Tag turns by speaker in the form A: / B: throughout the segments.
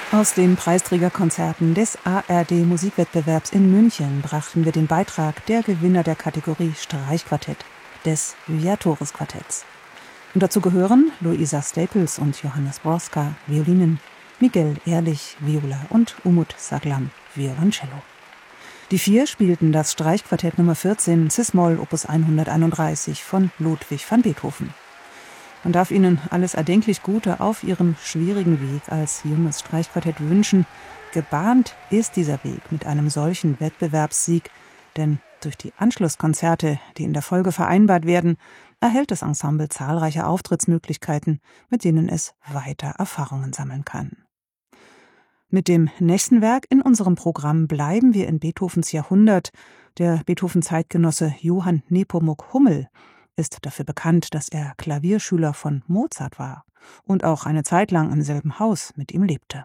A: Aus den Preisträgerkonzerten des ARD-Musikwettbewerbs in München brachten wir den Beitrag der Gewinner der Kategorie Streichquartett des Viatoris-Quartetts. Und dazu gehören Luisa Staples und Johannes Broska, Violinen, Miguel Ehrlich, Viola und Umut Saglam, Violoncello. Die vier spielten das Streichquartett Nummer 14, Cis-Moll, Opus 131 von Ludwig van Beethoven. Man darf ihnen alles erdenklich Gute auf ihrem schwierigen Weg als junges Streichquartett wünschen. Gebahnt ist dieser Weg mit einem solchen Wettbewerbssieg, denn durch die Anschlusskonzerte, die in der Folge vereinbart werden, erhält das Ensemble zahlreiche Auftrittsmöglichkeiten, mit denen es weiter Erfahrungen sammeln kann. Mit dem nächsten Werk in unserem Programm bleiben wir in Beethovens Jahrhundert. Der Beethoven-Zeitgenosse Johann Nepomuk Hummel ist dafür bekannt, dass er Klavierschüler von Mozart war und auch eine Zeit lang im selben Haus mit ihm lebte.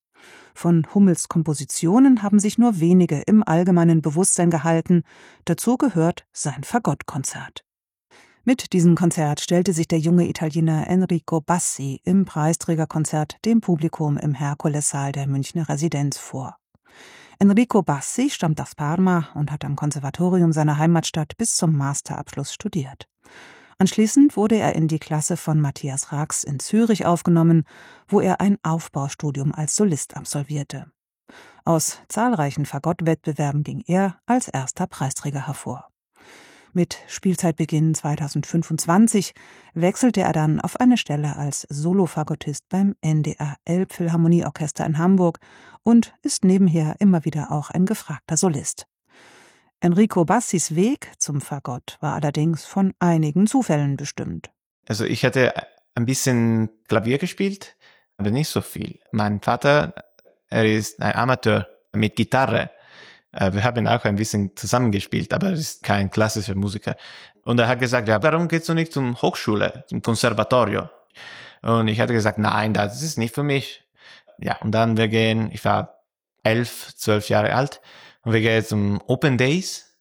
A: Von Hummels Kompositionen haben sich nur wenige im allgemeinen Bewusstsein gehalten. Dazu gehört sein Fagottkonzert. Mit diesem Konzert stellte sich der junge Italiener Enrico Bassi im Preisträgerkonzert dem Publikum im Herkulessaal der Münchner Residenz vor. Enrico Bassi stammt aus Parma und hat am Konservatorium seiner Heimatstadt bis zum Masterabschluss studiert. Anschließend wurde er in die Klasse von Matthias Rax in Zürich aufgenommen, wo er ein Aufbaustudium als Solist absolvierte. Aus zahlreichen Fagottwettbewerben ging er als erster Preisträger hervor. Mit Spielzeitbeginn 2025 wechselte er dann auf eine Stelle als Solofagottist beim NDR Elbphilharmonieorchester in Hamburg und ist nebenher immer wieder auch ein gefragter Solist. Enrico Bassis Weg zum Fagott war allerdings von einigen Zufällen bestimmt.
B: Also ich hatte ein bisschen Klavier gespielt, aber nicht so viel. Mein Vater, er ist ein Amateur mit Gitarre. Wir haben auch ein bisschen zusammengespielt, aber er ist kein klassischer Musiker. Und er hat gesagt, ja, warum gehst du nicht zum Hochschule, zum Konservatorio? Und ich hatte gesagt, nein, das ist nicht für mich. Ja, und dann ich war 11, 12 Jahre alt, und wir gehen zum Open Days.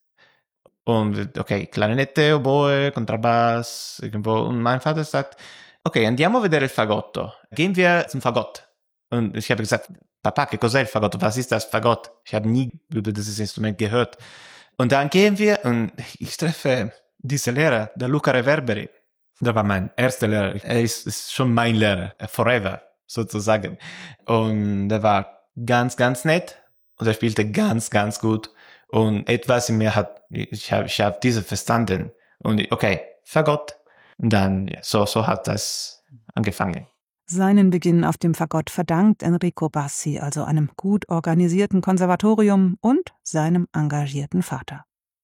B: Und okay, Klarinette, Oboe, Kontrabass, irgendwo. Und mein Vater sagt, okay, andiamo a vedere il fagotto. Gehen wir zum Fagott. Und ich habe gesagt, Papa, che cos'è il fagotto? Was ist das Fagott? Ich habe nie über dieses Instrument gehört. Und dann gehen wir und ich treffe diese Lehrer, der Luca Reverberi. Der war mein erster Lehrer. Er ist schon mein Lehrer, forever, sozusagen. Und er war ganz, ganz nett und er spielte ganz, ganz gut. Und etwas in mir ich hab diese verstanden. Und okay, Fagott. Und dann, ja, so hat das angefangen.
A: Seinen Beginn auf dem Fagott verdankt Enrico Bassi also einem gut organisierten Konservatorium und seinem engagierten Vater.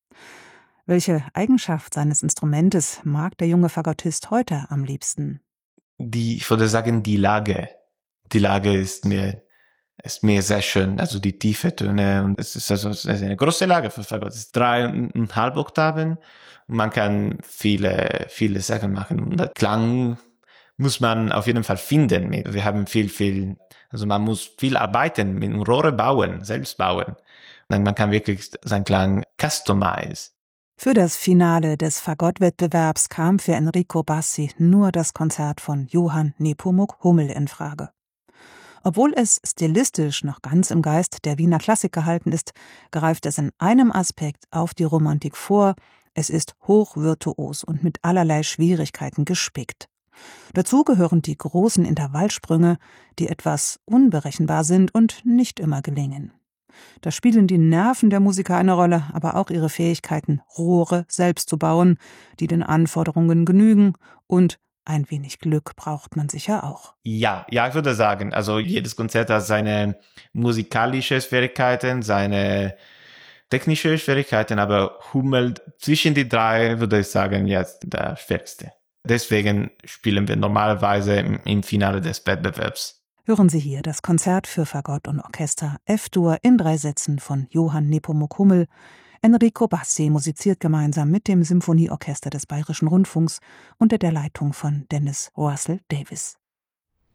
A: Welche Eigenschaft seines Instrumentes mag der junge Fagottist heute am liebsten?
B: Ich würde sagen, die Lage. Die Lage ist mir sehr schön, also die tiefe Töne, und es ist eine große Lage für Fagott. Es ist 3,5 Oktaven und man kann viele Sachen machen. Und der Klang muss man auf jeden Fall finden. Wir haben also man muss viel arbeiten, mit Rohre bauen, selbst bauen. Und man kann wirklich seinen Klang customize.
A: Für das Finale des Fagottwettbewerbs kam für Enrico Bassi nur das Konzert von Johann Nepomuk Hummel in Frage. Obwohl es stilistisch noch ganz im Geist der Wiener Klassik gehalten ist, greift es in einem Aspekt auf die Romantik vor. Es ist hochvirtuos und mit allerlei Schwierigkeiten gespickt. Dazu gehören die großen Intervallsprünge, die etwas unberechenbar sind und nicht immer gelingen. Da spielen die Nerven der Musiker eine Rolle, aber auch ihre Fähigkeiten, Rohre selbst zu bauen, die den Anforderungen genügen, und ein wenig Glück braucht man sicher auch.
B: Ja, ich würde sagen, also jedes Konzert hat seine musikalische Schwierigkeiten, seine technische Schwierigkeiten, aber Hummel zwischen die drei, würde ich sagen, jetzt der schwierigste. Deswegen spielen wir normalerweise im Finale des Wettbewerbs.
A: Hören Sie hier das Konzert für Fagott und Orchester F-Dur in 3 Sätzen von Johann Nepomuk Hummel. Enrico Bassi musiziert gemeinsam mit dem Symphonieorchester des Bayerischen Rundfunks unter der Leitung von Dennis Russell Davis.